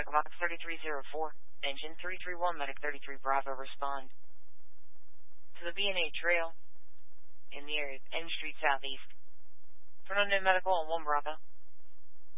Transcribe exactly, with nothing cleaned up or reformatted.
Echo Box thirty-three oh four, Engine three three one, Medic thirty-three Bravo, respond to the B and A Trail in the area of M Street Southeast. For an unknown medical on one Bravo.